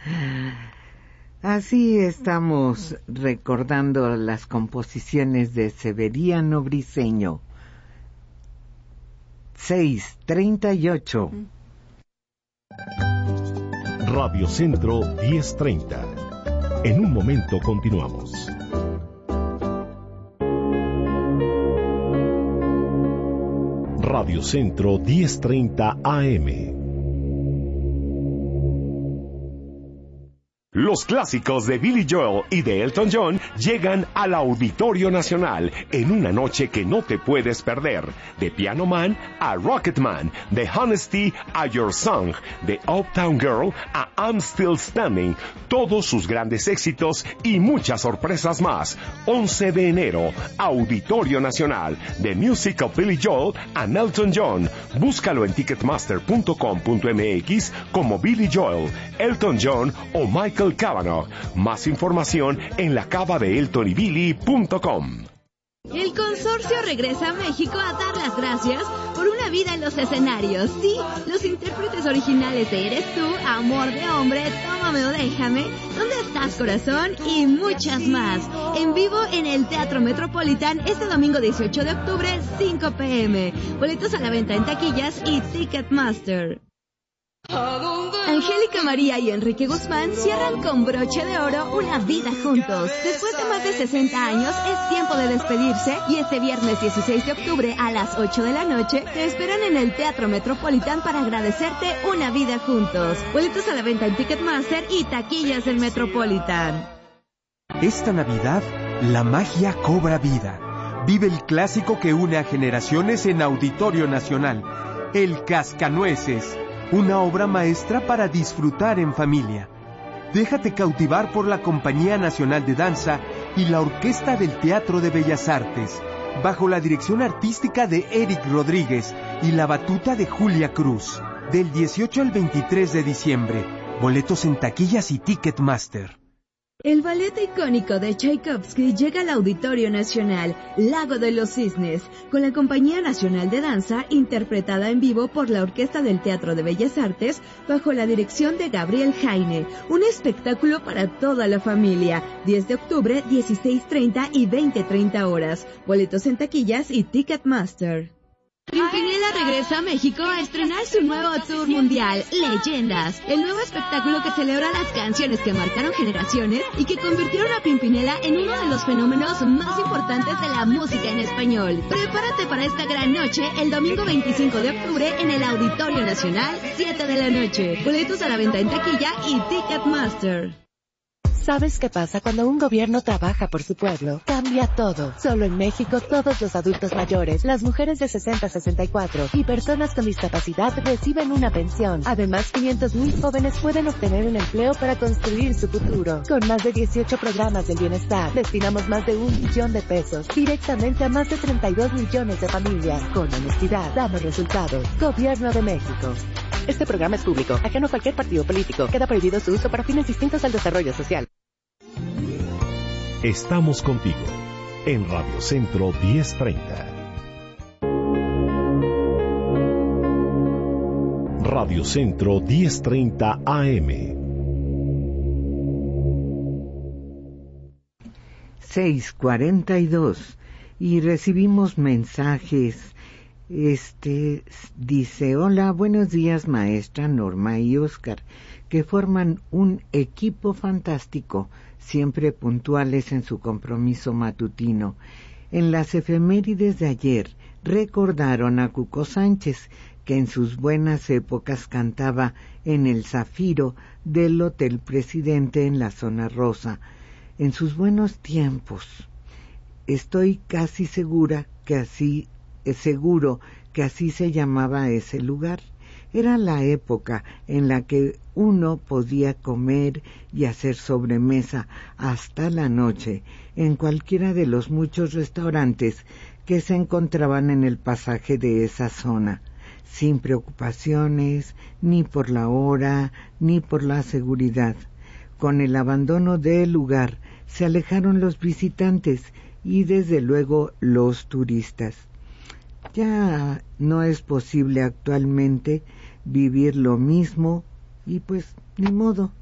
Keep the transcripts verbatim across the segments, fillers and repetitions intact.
Así estamos recordando las composiciones de Severiano Briceño. seis treinta y ocho. Radio Centro diez treinta. En un momento continuamos. Radio Centro diez treinta A M. Los clásicos de Billy Joel y de Elton John llegan al Auditorio Nacional en una noche que no te puedes perder. De Piano Man a Rocket Man, de Honesty a Your Song, de Uptown Girl a I'm Still Standing, todos sus grandes éxitos y muchas sorpresas más. once de enero, Auditorio Nacional, de Music of Billy Joel a Elton John. Búscalo en ticketmaster punto com punto m x como Billy Joel, Elton John o Michael Cavanaugh. Más información en la cava de elton y billy punto com. El consorcio regresa a México a dar las gracias por una vida en los escenarios. Sí, los intérpretes originales de Eres Tú, Amor de Hombre, Tómame o Déjame, ¿Dónde estás, corazón? Y muchas más. En vivo en el Teatro Metropolitan este domingo dieciocho de octubre, cinco p m Boletos a la venta en taquillas y Ticketmaster. Angélica María y Enrique Guzmán cierran con broche de oro una vida juntos. Después de más de sesenta años, es tiempo de despedirse y este viernes dieciséis de octubre a las ocho de la noche te esperan en el Teatro Metropolitan para agradecerte una vida juntos. Boletos a la venta en Ticketmaster y taquillas del Metropolitan. Esta Navidad, la magia cobra vida. Vive el clásico que une a generaciones en Auditorio Nacional, El Cascanueces. Una obra maestra para disfrutar en familia. Déjate cautivar por la Compañía Nacional de Danza y la Orquesta del Teatro de Bellas Artes, bajo la dirección artística de Eric Rodríguez y la batuta de Julia Cruz. Del dieciocho al veintitrés de diciembre. Boletos en taquillas y Ticketmaster. El ballet icónico de Tchaikovsky llega al Auditorio Nacional, Lago de los Cisnes, con la Compañía Nacional de Danza, interpretada en vivo por la Orquesta del Teatro de Bellas Artes, bajo la dirección de Gabriel Jaine. Un espectáculo para toda la familia. diez de octubre, dieciséis treinta y veinte treinta horas. Boletos en taquillas y Ticketmaster. Pimpinela regresa a México a estrenar su nuevo tour mundial, Leyendas, el nuevo espectáculo que celebra las canciones que marcaron generaciones y que convirtieron a Pimpinela en uno de los fenómenos más importantes de la música en español. Prepárate para esta gran noche el domingo veinticinco de octubre en el Auditorio Nacional, siete de la noche. Boletos a la venta en taquilla y Ticketmaster. ¿Sabes qué pasa cuando un gobierno trabaja por su pueblo? Cambia todo. Solo en México todos los adultos mayores, las mujeres de sesenta a sesenta y cuatro y personas con discapacidad reciben una pensión. Además, quinientos mil jóvenes pueden obtener un empleo para construir su futuro. Con más de dieciocho programas del bienestar, destinamos más de un billón de pesos directamente a más de treinta y dos millones de familias. Con honestidad, damos resultados. Gobierno de México. Este programa es público, ajeno a cualquier partido político. Queda prohibido su uso para fines distintos al desarrollo social. Estamos contigo en Radio Centro diez treinta. Radio Centro diez treinta A M. seis cuarenta y dos y recibimos mensajes. Este dice: hola, buenos días maestra Norma y Oscar, que forman un equipo fantástico, siempre puntuales en su compromiso matutino. En las efemérides de ayer recordaron a Cuco Sánchez, que en sus buenas épocas cantaba en el Zafiro del Hotel Presidente en la Zona Rosa. En sus buenos tiempos. Estoy casi segura que así Es seguro que así se llamaba ese lugar. Era la época en la que uno podía comer y hacer sobremesa hasta la noche en cualquiera de los muchos restaurantes que se encontraban en el pasaje de esa zona, sin preocupaciones ni por la hora ni por la seguridad. Con el abandono del lugar se alejaron los visitantes y desde luego los turistas. Ya no es posible actualmente vivir lo mismo y pues ni modo.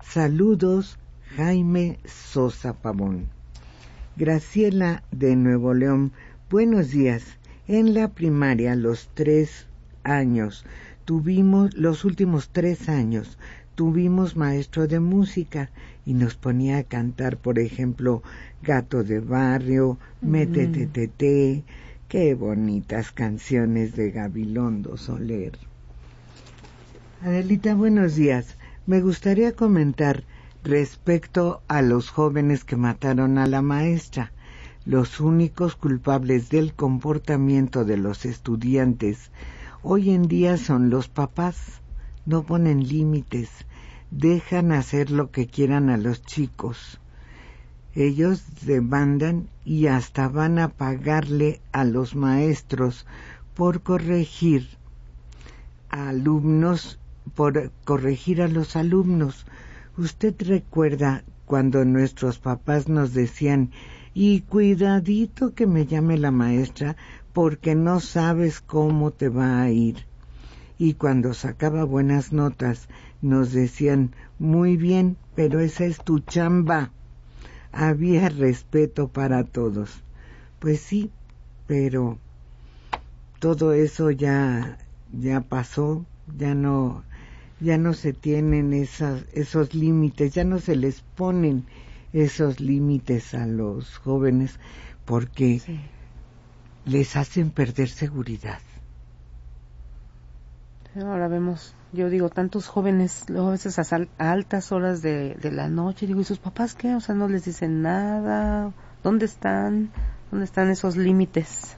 Saludos, Jaime Sosa Pavón. Graciela de Nuevo León, buenos días. En la primaria, los tres años, tuvimos, los últimos tres años, tuvimos maestro de música y nos ponía a cantar, por ejemplo, Gato de Barrio, Métete Tete, qué bonitas canciones de Gabilondo Soler. Adelita, buenos días. Me gustaría comentar respecto a los jóvenes que mataron a la maestra. Los únicos culpables del comportamiento de los estudiantes hoy en día son los papás. No ponen límites, dejan hacer lo que quieran a los chicos. Ellos demandan y hasta van a pagarle a los maestros por corregir a alumnos, por corregir a los alumnos. ¿Usted recuerda cuando nuestros papás nos decían, y cuidadito que me llame la maestra porque no sabes cómo te va a ir? Y cuando sacaba buenas notas nos decían, muy bien, pero esa es tu chamba. Había respeto para todos. Pues sí, pero todo eso ya ya pasó, ya no ya no se tienen esas, esos límites, ya no se les ponen esos límites a los jóvenes porque sí. les hacen perder seguridad. Ahora vemos, yo digo, tantos jóvenes, luego a veces a, sal, a altas horas de, de la noche, digo, ¿y sus papás qué? O sea, no les dicen nada. ¿Dónde están? ¿Dónde están esos límites?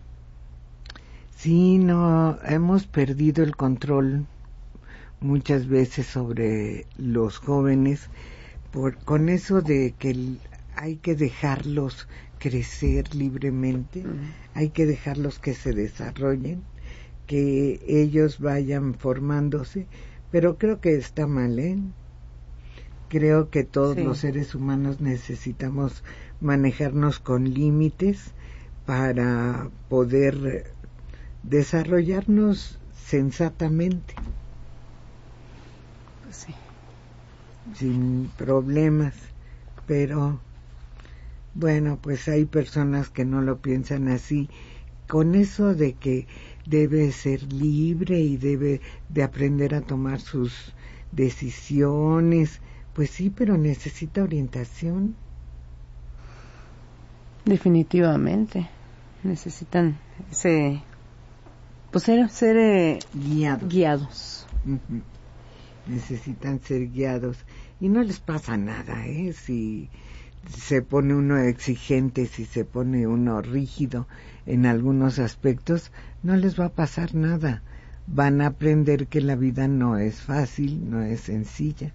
Sí, no, hemos perdido el control muchas veces sobre los jóvenes por, con eso de que el, hay que dejarlos crecer libremente, uh-huh. hay que dejarlos que se desarrollen, que ellos vayan formándose, pero creo que está mal, ¿eh? Creo que todos sí. los seres humanos necesitamos manejarnos con límites para poder desarrollarnos sensatamente. Pues sí. Sin problemas, pero bueno, pues hay personas que no lo piensan así, con eso de que debe ser libre y debe de aprender a tomar sus decisiones. Pues sí, pero necesita orientación. Definitivamente necesitan ese, pues ser, ser eh, guiados. guiados. Uh-huh. Necesitan ser guiados y no les pasa nada, ¿eh? Si se pone uno exigente, si se pone uno rígido en algunos aspectos, no les va a pasar nada. Van a aprender que la vida no es fácil, no es sencilla.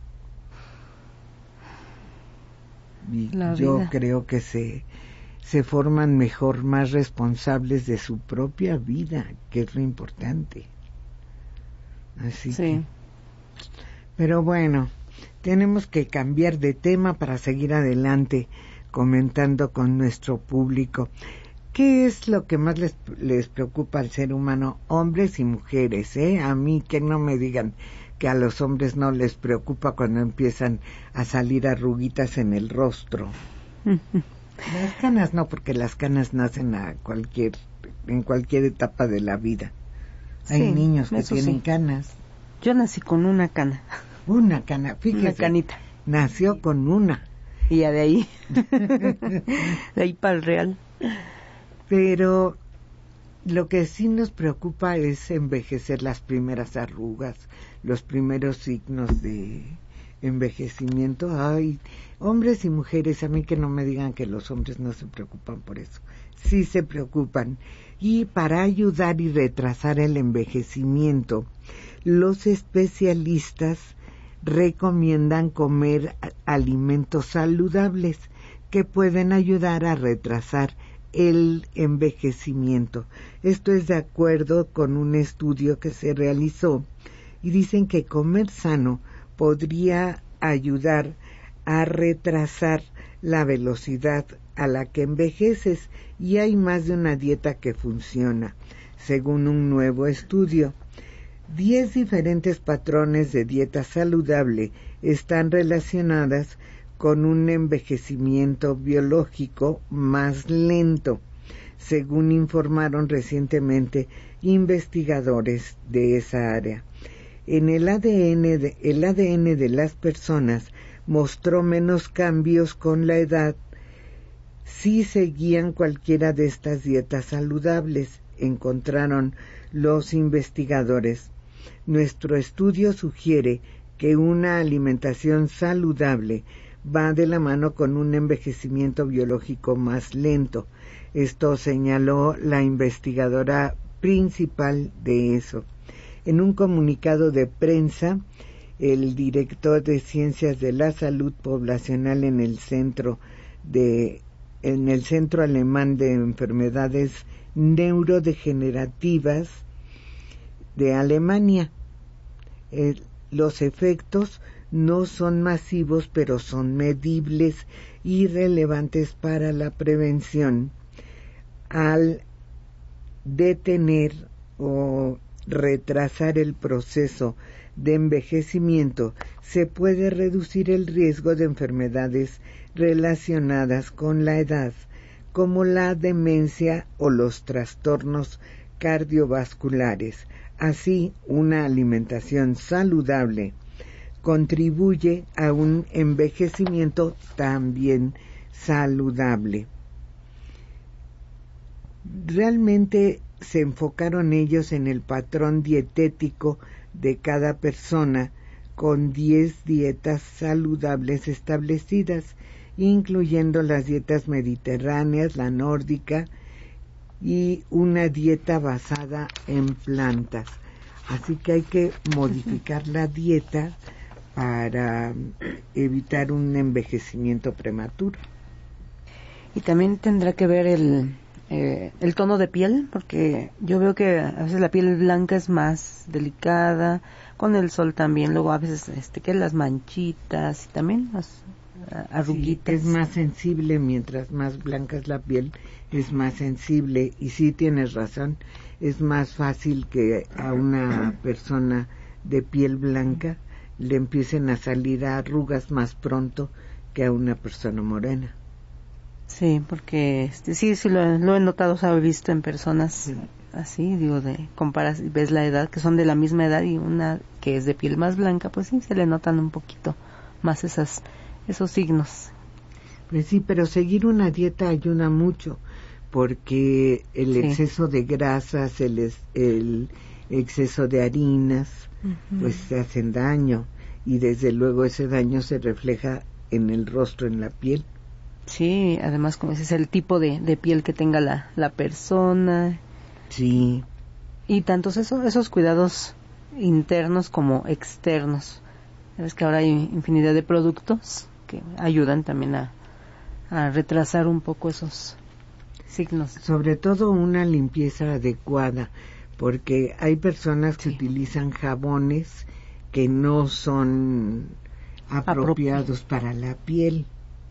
Y la yo vida. creo que se se forman mejor, más responsables de su propia vida, que es lo importante. Así sí. que, pero bueno, tenemos que cambiar de tema para seguir adelante comentando con nuestro público. ¿Qué es lo que más les, les preocupa al ser humano, hombres y mujeres? ¿eh? A mí que no me digan que a los hombres no les preocupa cuando empiezan a salir arruguitas en el rostro. Las canas no, porque las canas nacen a cualquier, en cualquier etapa de la vida. Hay sí, niños que tienen sí. canas. Yo nací con una cana. Una cana, fíjese. Una canita. Nació con una. Y ya de ahí. De ahí para el real. Pero lo que sí nos preocupa es envejecer, las primeras arrugas, los primeros signos de envejecimiento. Ay, hombres y mujeres, a mí que no me digan que los hombres no se preocupan por eso. Sí se preocupan. Y para ayudar y retrasar el envejecimiento, los especialistas recomiendan comer alimentos saludables que pueden ayudar a retrasar el envejecimiento. Esto es de acuerdo con un estudio que se realizó y dicen que comer sano podría ayudar a retrasar la velocidad a la que envejeces, y hay más de una dieta que funciona, según un nuevo estudio. Diez diferentes patrones de dieta saludable están relacionadas con un envejecimiento biológico más lento, según informaron recientemente investigadores de esa área. En el A D N de, el A D N de las personas mostró menos cambios con la edad si seguían cualquiera de estas dietas saludables, encontraron los investigadores. Nuestro estudio sugiere que una alimentación saludable va de la mano con un envejecimiento biológico más lento. Esto señaló la investigadora principal de eso. En un comunicado de prensa, el director de Ciencias de la Salud Poblacional en el Centro de en el Centro Alemán de Enfermedades Neurodegenerativas de Alemania, eh, los efectos no son masivos, pero son medibles y relevantes para la prevención. Al detener o retrasar el proceso de envejecimiento, se puede reducir el riesgo de enfermedades relacionadas con la edad, como la demencia o los trastornos cardiovasculares. Así, una alimentación saludable contribuye a un envejecimiento también saludable. Realmente se enfocaron ellos en el patrón dietético de cada persona, con diez dietas saludables establecidas, incluyendo las dietas mediterráneas, la nórdica y una dieta basada en plantas. Así que hay que modificar la dieta para evitar un envejecimiento prematuro. Y también tendrá que ver el, eh, el tono de piel, porque yo veo que a veces la piel blanca es más delicada, con el sol también, luego a veces este que las manchitas y también las arruguitas. Sí, es más sensible, mientras más blanca es la piel, es más sensible, y sí tienes razón, es más fácil que a una persona de piel blanca le empiecen a salir arrugas más pronto que a una persona morena. Sí, porque este, sí, sí lo, lo he notado, o sea, he visto en personas sí. Así, digo, de comparas, ves la edad, que son de la misma edad, y una que es de piel más blanca, pues sí, se le notan un poquito más esas esos signos. Pues sí, pero seguir una dieta ayuda mucho, porque el sí. exceso de grasas, el, es, el exceso de harinas, uh-huh. pues se hacen daño, y desde luego ese daño se refleja en el rostro, en la piel. Sí, además como ese es el tipo de, de piel que tenga la, la persona. Sí. Y tantos eso, esos cuidados internos como externos. Sabes que ahora hay infinidad de productos que ayudan también a, a retrasar un poco esos signos. Sobre todo una limpieza adecuada, porque hay personas que sí. utilizan jabones que no son apropiados Apropri- para la piel.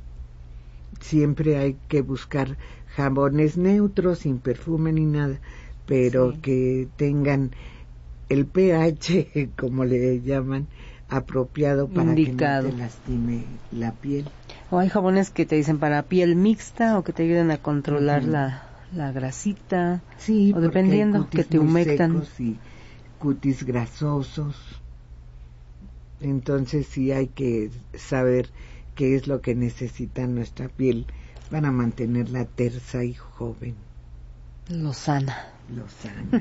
Siempre hay que buscar jabones neutros, sin perfume ni nada, pero sí. que tengan el pH, como le llaman, apropiado para Indicado. que no te lastime la piel. O hay jabones que te dicen para piel mixta, o que te ayudan a controlar uh-huh. la, la grasita, sí, o dependiendo, que te humectan. Y cutis grasosos. Entonces sí hay que saber qué es lo que necesita nuestra piel para mantenerla tersa y joven. Lozana. Lozana.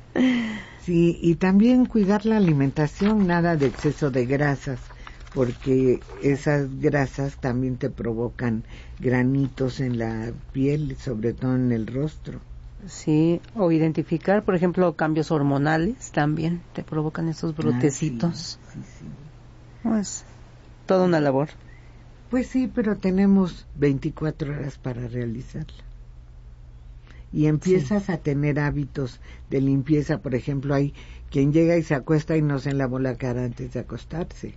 Sí, y también cuidar la alimentación, nada de exceso de grasas, porque esas grasas también te provocan granitos en la piel, sobre todo en el rostro. Sí, o identificar, por ejemplo, cambios hormonales también te provocan esos brotecitos. Ah, sí, sí, sí. Pues, toda una labor. Pues sí, pero tenemos veinticuatro horas para realizarla. Y empiezas sí. a tener hábitos de limpieza. Por ejemplo, hay quien llega y se acuesta y no se lavó la cara antes de acostarse.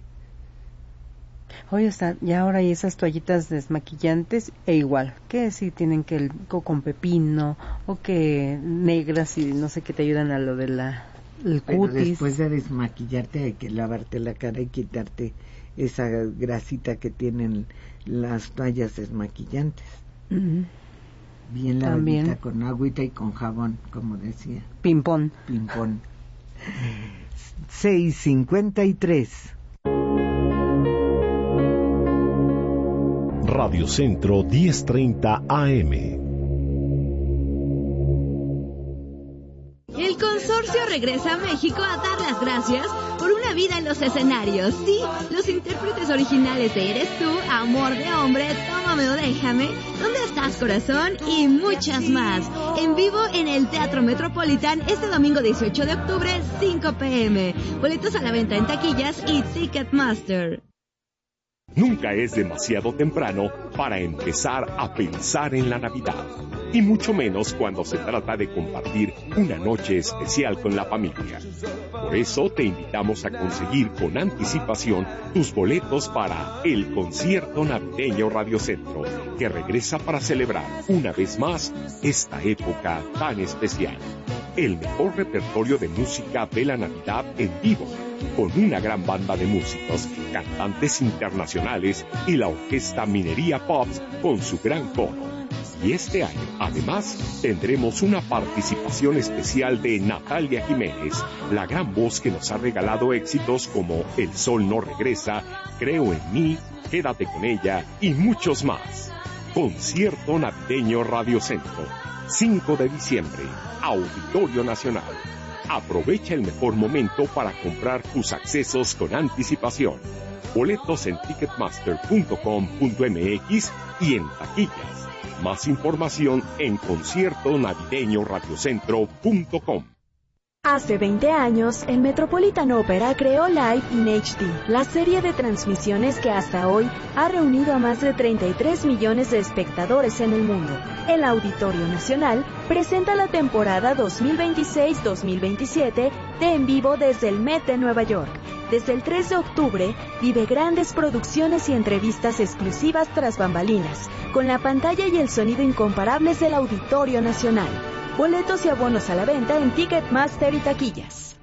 Oye, está, ya ahora hay esas toallitas desmaquillantes, e igual, que si tienen que el o con pepino, o que negras y no sé qué te ayudan a lo de la el Pero cutis. Después de desmaquillarte hay que lavarte la cara y quitarte esa grasita que tienen las toallas desmaquillantes. Uh-huh. Bien lavadita con agüita y con jabón, como decía. Pimpón. Pimpón. seis cincuenta y tres. Radio Centro diez treinta A M. El consorcio regresa a México a dar las gracias por una vida en los escenarios. Sí, los intérpretes originales de Eres tú, Amor de hombre, Tómame o déjame, ¿Dónde estás corazón? Y muchas más. En vivo en el Teatro Metropolitan este domingo dieciocho de octubre, cinco p m Boletos a la venta en taquillas y Ticketmaster. Nunca es demasiado temprano para empezar a pensar en la Navidad, y mucho menos cuando se trata de compartir una noche especial con la familia. Por eso te invitamos a conseguir con anticipación tus boletos para el concierto navideño Radio Centro, que regresa para celebrar una vez más esta época tan especial. El mejor repertorio de música de la Navidad en vivo, con una gran banda de músicos, cantantes internacionales y la orquesta Minería Pops con su gran coro. Y este año, además, tendremos una participación especial de Natalia Jiménez, la gran voz que nos ha regalado éxitos como El Sol no regresa, Creo en mí, Quédate con ella y muchos más. Concierto navideño Radio Centro, cinco de diciembre, Auditorio Nacional. Aprovecha el mejor momento para comprar tus accesos con anticipación. Boletos en ticketmaster punto com punto m x y en taquillas. Más información en concierto navideño radiocentro punto com. Hace veinte años, el Metropolitan Opera creó Live in H D, la serie de transmisiones que hasta hoy ha reunido a más de treinta y tres millones de espectadores en el mundo. El Auditorio Nacional presenta la temporada dos mil veintiséis dos mil veintisiete de En Vivo desde el Met de Nueva York. Desde el tres de octubre, vive grandes producciones y entrevistas exclusivas tras bambalinas, con la pantalla y el sonido incomparables del Auditorio Nacional. Boletos y abonos a la venta en Ticketmaster y taquillas.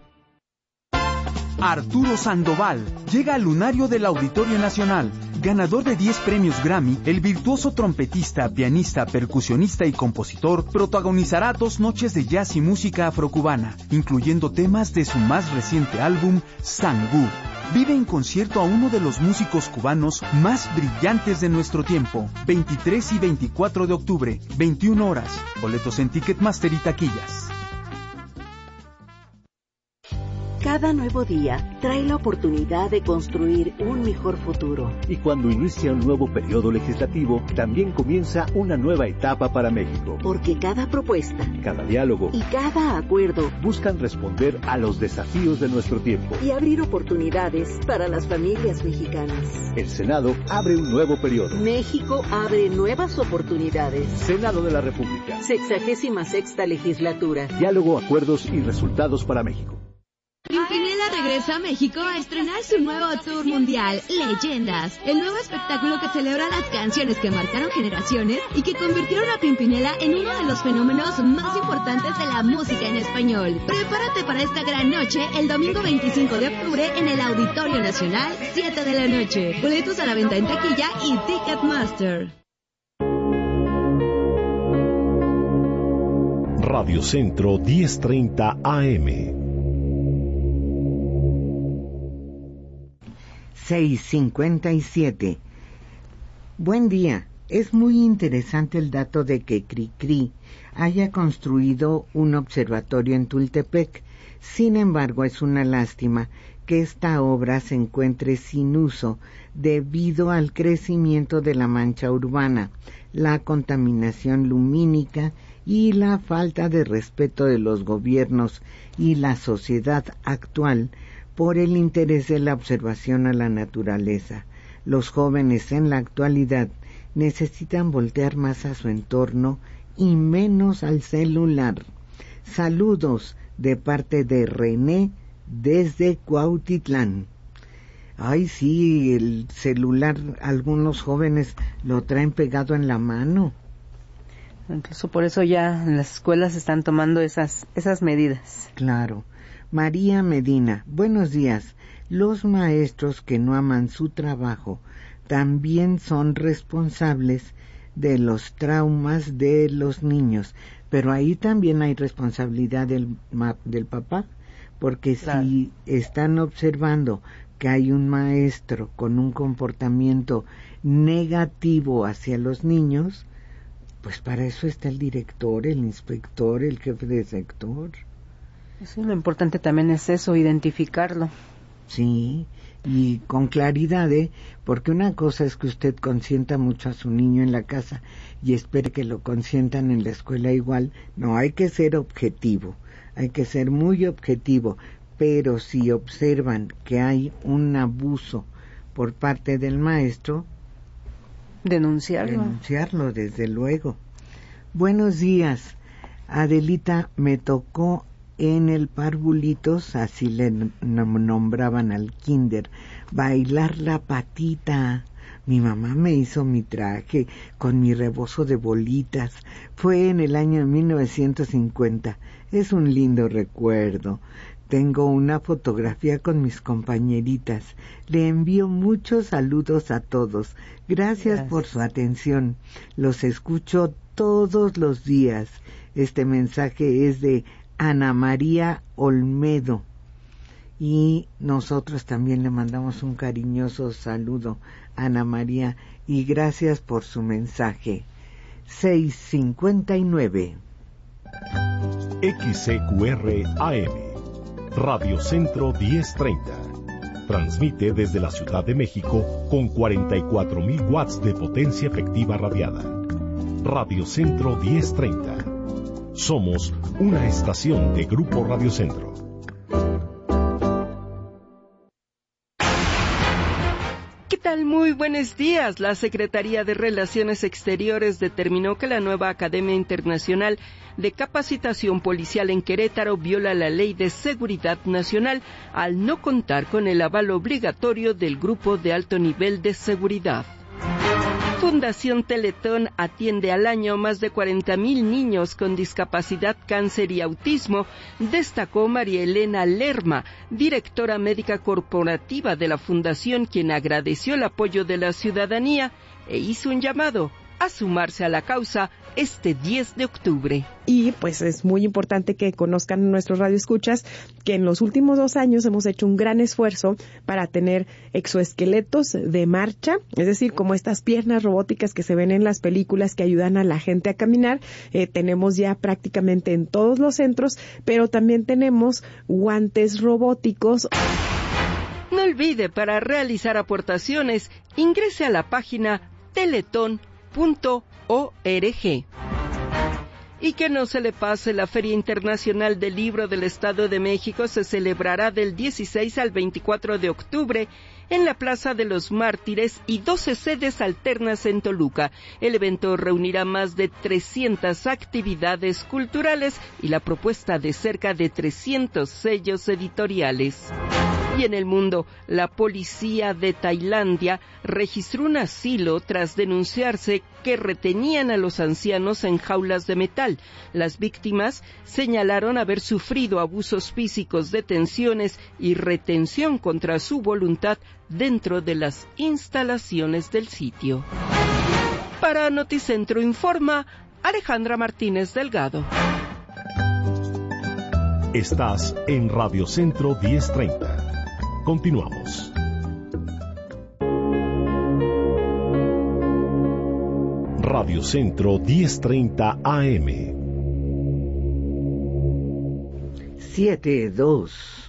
Arturo Sandoval llega al lunario del Auditorio Nacional. Ganador de diez premios Grammy, el virtuoso trompetista, pianista, percusionista y compositor protagonizará dos noches de jazz y música afrocubana, incluyendo temas de su más reciente álbum, Sangú. Vive en concierto a uno de los músicos cubanos más brillantes de nuestro tiempo. veintitrés y veinticuatro de octubre, veintiuna horas. Boletos en Ticketmaster y taquillas. Cada nuevo día trae la oportunidad de construir un mejor futuro. Y cuando inicia un nuevo periodo legislativo, también comienza una nueva etapa para México. Porque cada propuesta, cada diálogo y cada acuerdo buscan responder a los desafíos de nuestro tiempo y abrir oportunidades para las familias mexicanas. El Senado abre un nuevo periodo. México abre nuevas oportunidades. Senado de la República. Sexagésima sexta legislatura. Diálogo, acuerdos y resultados para México. Pimpinela regresa a México a estrenar su nuevo tour mundial, Leyendas, el nuevo espectáculo que celebra las canciones que marcaron generaciones y que convirtieron a Pimpinela en uno de los fenómenos más importantes de la música en español. Prepárate para esta gran noche el domingo veinticinco de octubre en el Auditorio Nacional, siete de la noche. Boletos a la venta en taquilla y Ticketmaster. Radio Centro diez treinta A M. seis cincuenta y siete. Buen día. Es muy interesante el dato de que Cricri haya construido un observatorio en Tultepec. Sin embargo, es una lástima que esta obra se encuentre sin uso debido al crecimiento de la mancha urbana, la contaminación lumínica y la falta de respeto de los gobiernos y la sociedad actual por el interés de la observación a la naturaleza. Los jóvenes en la actualidad necesitan voltear más a su entorno y menos al celular. Saludos de parte de René desde Cuautitlán. Ay, sí, el celular, algunos jóvenes lo traen pegado en la mano. Incluso por eso ya en las escuelas están tomando esas, esas medidas. Claro. María Medina, buenos días. Los maestros que no aman su trabajo también son responsables de los traumas de los niños, pero ahí también hay responsabilidad del, del papá, porque claro, si están observando que hay un maestro con un comportamiento negativo hacia los niños, pues para eso está el director, el inspector, el jefe de sector. Sí, lo importante también es eso, identificarlo. Sí, y con claridad, ¿eh? Porque una cosa es que usted consienta mucho a su niño en la casa y espere que lo consientan en la escuela igual. No, hay que ser objetivo, hay que ser muy objetivo, pero si observan que hay un abuso por parte del maestro, denunciarlo. Denunciarlo, desde luego. Buenos días, Adelita, me tocó en el Parvulitos, así le nombraban al kinder, bailar la patita. Mi mamá me hizo mi traje con mi rebozo de bolitas. Fue en el año mil novecientos cincuenta. Es un lindo recuerdo. Tengo una fotografía con mis compañeritas. Le envío muchos saludos a todos. Gracias, Gracias por su atención. Los escucho todos los días. Este mensaje es de Ana María Olmedo. Y nosotros también le mandamos un cariñoso saludo a Ana María y gracias por su mensaje. seis cincuenta y nueve. X C Q R A M Radio Centro diez treinta. Transmite desde la Ciudad de México con cuarenta y cuatro mil watts de potencia efectiva radiada. Radio Centro diez treinta. Somos una estación de Grupo Radio Centro. ¿Qué tal? Muy buenos días. La Secretaría de Relaciones Exteriores determinó que la nueva Academia Internacional de Capacitación Policial en Querétaro viola la Ley de Seguridad Nacional al no contar con el aval obligatorio del Grupo de Alto Nivel de Seguridad. Fundación Teletón atiende al año más de cuarenta mil niños con discapacidad, cáncer y autismo, destacó María Elena Lerma, directora médica corporativa de la Fundación, quien agradeció el apoyo de la ciudadanía e hizo un llamado a sumarse a la causa este diez de octubre. Y pues es muy importante que conozcan nuestros radioescuchas que en los últimos dos años hemos hecho un gran esfuerzo para tener exoesqueletos de marcha, es decir, como estas piernas robóticas que se ven en las películas que ayudan a la gente a caminar. Eh, tenemos ya prácticamente en todos los centros, pero también tenemos guantes robóticos. No olvide, para realizar aportaciones, ingrese a la página teletón punto org. Y que no se le pase, la Feria Internacional del Libro del Estado de México se celebrará del dieciséis al veinticuatro de octubre en la Plaza de los Mártires y doce sedes alternas en Toluca. El evento reunirá más de trescientas actividades culturales y la propuesta de cerca de trescientos sellos editoriales. Y en el mundo, la policía de Tailandia registró un asilo tras denunciarse que retenían a los ancianos en jaulas de metal. Las víctimas señalaron haber sufrido abusos físicos, detenciones y retención contra su voluntad dentro de las instalaciones del sitio. Para Noticentro informa Alejandra Martínez Delgado. Estás en Radio Centro diez treinta. Continuamos. Radio Centro diez treinta A M. siete dos.